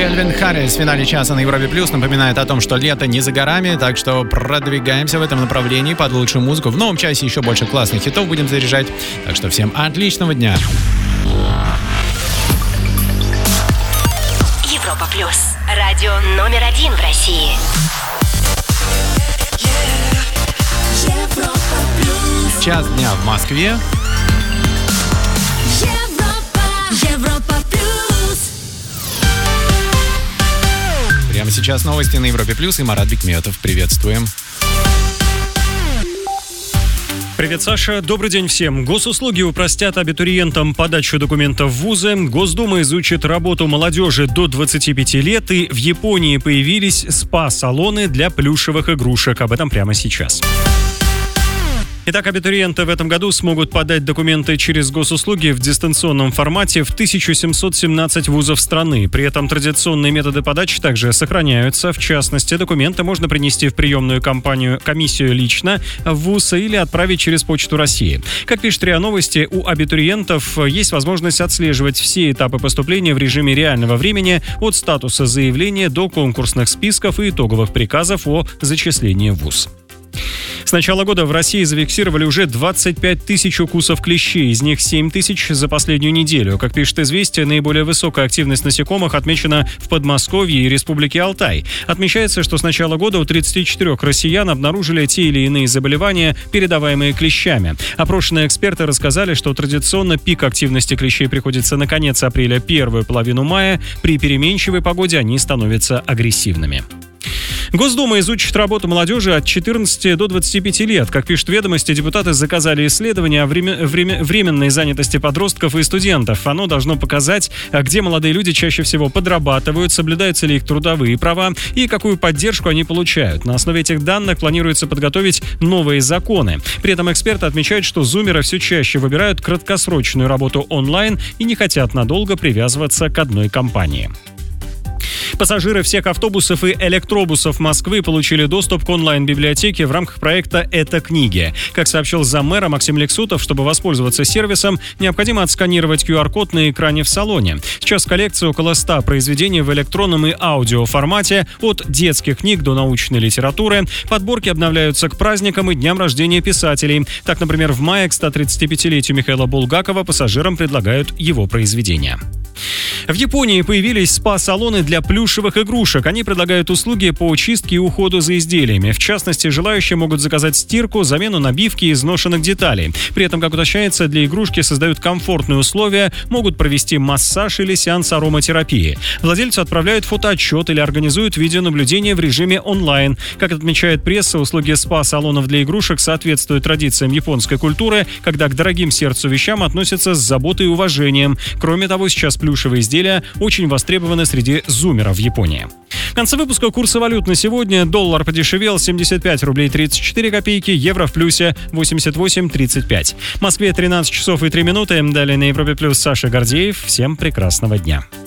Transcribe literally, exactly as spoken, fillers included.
Кельвин Харрис в финале часа на Европе Плюс напоминает о том, что лето не за горами, так что продвигаемся в этом направлении под лучшую музыку. В новом часе еще больше классных хитов будем заряжать, так что всем отличного дня. Европа Плюс. Радио номер один в России. Европа Плюс. Час дня в Москве. Европа. Европа Плюс. Прямо сейчас новости на Европе Плюс и Марат Бекметов. Приветствуем. Привет, Саша. Добрый день всем. Госуслуги упростят абитуриентам подачу документов в вузы. Госдума изучит работу молодежи до двадцати пяти лет. И в Японии появились спа-салоны для плюшевых игрушек. Об этом прямо сейчас. Итак, абитуриенты в этом году смогут подать документы через госуслуги в дистанционном формате в тысяча семьсот семнадцать вузов страны. При этом традиционные методы подачи также сохраняются. В частности, документы можно принести в приемную компанию, комиссию лично в вуз или отправить через Почту России. Как пишет РИА Новости, у абитуриентов есть возможность отслеживать все этапы поступления в режиме реального времени от статуса заявления до конкурсных списков и итоговых приказов о зачислении в вуз. С начала года в России зафиксировали уже двадцать пять тысяч укусов клещей, из них семь тысяч за последнюю неделю. Как пишет «Известия», наиболее высокая активность насекомых отмечена в Подмосковье и Республике Алтай. Отмечается, что с начала года у тридцати четырёх россиян обнаружили те или иные заболевания, передаваемые клещами. Опрошенные эксперты рассказали, что традиционно пик активности клещей приходится на конец апреля, первую половину мая. При переменчивой погоде они становятся агрессивными. Госдума изучит работу молодежи от четырнадцати до двадцати пяти лет. Как пишут «Ведомости», депутаты заказали исследование о время, время, временной занятости подростков и студентов. Оно должно показать, где молодые люди чаще всего подрабатывают, соблюдаются ли их трудовые права и какую поддержку они получают. На основе этих данных планируется подготовить новые законы. При этом эксперты отмечают, что зумеры все чаще выбирают краткосрочную работу онлайн и не хотят надолго привязываться к одной компании. Пассажиры всех автобусов и электробусов Москвы получили доступ к онлайн-библиотеке в рамках проекта «Это книги». Как сообщил заммэра Максим Лексутов, чтобы воспользоваться сервисом, необходимо отсканировать ку ар-код на экране в салоне. Сейчас в коллекции около ста произведений в электронном и аудиоформате, от детских книг до научной литературы. Подборки обновляются к праздникам и дням рождения писателей. Так, например, в мае к стотридцатипятилетию Михаила Булгакова пассажирам предлагают его произведения. В Японии появились спа-салоны для плюшевых игрушек. Они предлагают услуги по чистке и уходу за изделиями. В частности, желающие могут заказать стирку, замену набивки и изношенных деталей. При этом, как уточняется, для игрушки создают комфортные условия, могут провести массаж или сеанс ароматерапии. Владельцу отправляют фотоотчет или организуют видеонаблюдение в режиме онлайн. Как отмечает пресса, услуги спа-салонов для игрушек соответствуют традициям японской культуры, когда к дорогим сердцу вещам относятся с заботой и уважением. Кроме того, сейчас плюшевые изделия очень востребованы среди зумеров в Японии. В конце выпуска курсы валют на сегодня. Доллар подешевел семьдесят пять рублей тридцать четыре копейки, евро в плюсе восемьдесят восемь тридцать пять. В Москве тринадцать часов и три минуты. Далее на Европе Плюс Саша Гордеев. Всем прекрасного дня.